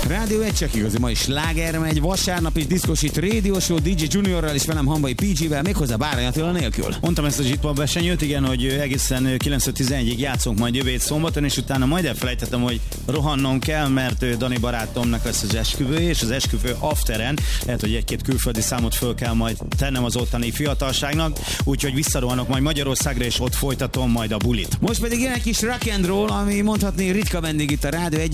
Rádió 1 csak igazi, ma is sláger megy, vasárnap is diszkosít Radio Show, DJ Juniorral és velem Hambai PG-vel, méghozzá Bárány Attila nélkül. Mondtam ezt a zsitva besenyőt, igen, hogy egészen 9-11-ig játszunk majd jövő szombaton, és utána majd elfelejtettem, hogy rohannom kell, mert Dani barátomnak lesz az esküvő, és az esküvő afteren, lehet, hogy egy-két külföldi számot föl kell majd tennem az ottani fiatalságnak, úgyhogy visszarohanok majd Magyarországra, és ott folytatom majd a bulit. Most pedig jön egy kis rock and roll, ami mondhatni ritka vendég itt a Rádió 1